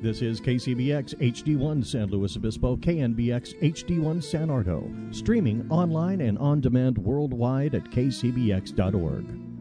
This is KCBX HD1 San Luis Obispo, KNBX HD1 San Ardo, streaming online and on demand worldwide at kcbx.org.